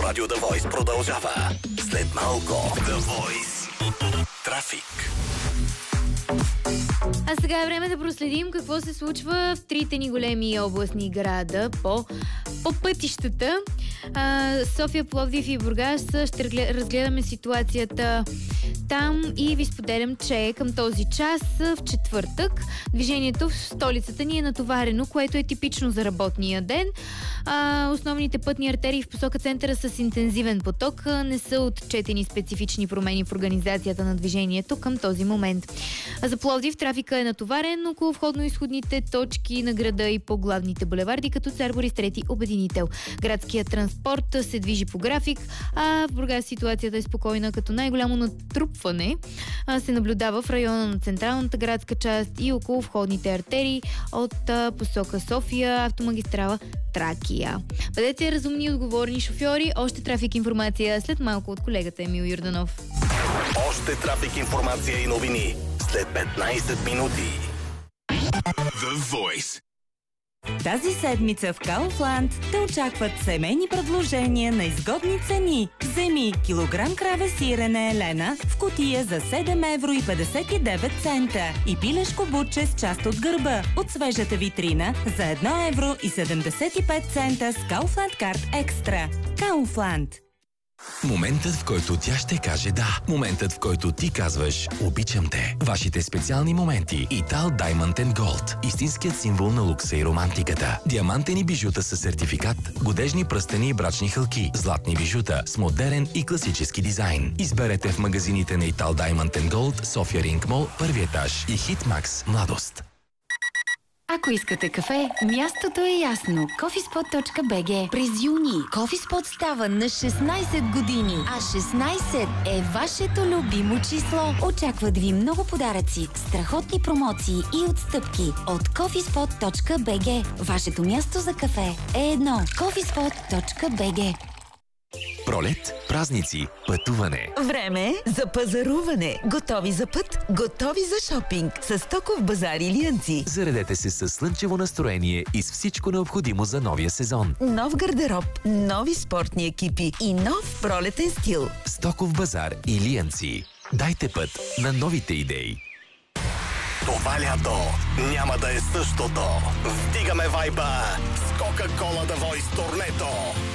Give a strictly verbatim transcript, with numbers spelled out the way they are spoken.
радио The Voice продължава. След малко The Voice. Трафик. А сега е време да проследим какво се случва в трите ни големи областни града по, по пътищата. А, София, Пловдив и Бургас. Ще разгледаме ситуацията там и ви споделям, че към този час в четвъртък движението в столицата ни е натоварено, което е типично за работния ден. А, основните пътни артерии в посока центъра с интензивен поток. Не са отчетени специфични промени в организацията на движението към този момент. А за Пловдив трафика е натоварен около входно-изходните точки на града и по главните булеварди, като Цар Борис трети обединител. Градският транспорт се движи по график, а в Бургас ситуацията е спокойна, като най-голямо натрупване се наблюдава в района на централната градска част и около входните артерии от посока София, автомагистрала Тракия. Бъдете разумни и отговорни шофьори. Още трафик информация след малко от колегата Емил Йорданов. Още трафик информация и новини след петнайсет минути. The Voice. Тази седмица в Kaufland те очакват семейни предложения на изгодни цени. Вземи килограм краве сирене Елена в кутия за седем евро и петдесет и девет цента и пилешко бутче с част от гърба от свежата витрина за едно евро и седемдесет и пет цента с Kaufland Card Extra. Kaufland. Моментът, в който тя ще каже да. Моментът, в който ти казваш обичам те. Вашите специални моменти. Итал Diamond and Gold. Истинският символ на лукса и романтиката. Диамантени бижута със сертификат, годежни пръстени и брачни хълки, златни бижута с модерен и класически дизайн. Изберете в магазините на Итал Diamond and Gold, София Ринг Мол, първи етаж и Хитмакс Младост. Ако искате кафе, мястото е ясно. кофиспот точка би джи. През юни Кофиспот става на шестнайсет години, а шестнайсет е вашето любимо число. Очакват ви много подаръци, страхотни промоции и отстъпки от кофиспот точка би джи. Вашето място за кафе е едно. кофиспот точка би джи. Пролет, празници, пътуване. Време за пазаруване. Готови за път, готови за шопинг. С Стоков базар и Лиънци. Заредете се с слънчево настроение и с всичко необходимо за новия сезон. Нов гардероб, нови спортни екипи и нов пролетен стил. Стоков базар и Лиънци. Дайте път на новите идеи. Това лято няма да е същото. Вдигаме вайба с Кока-Кола The Voice турнето.